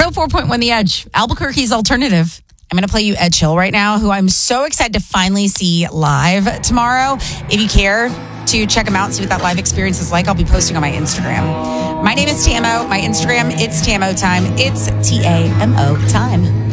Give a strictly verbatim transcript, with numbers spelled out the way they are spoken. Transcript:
oh four point one The Edge, Albuquerque's alternative. I'm going to play you Ed Chill right now, who I'm so excited to finally see live tomorrow. If you care to check him out and see what that live experience is like, I'll be posting on my Instagram. My name is Tamo. My Instagram, it's Tamo time. It's T A M O time.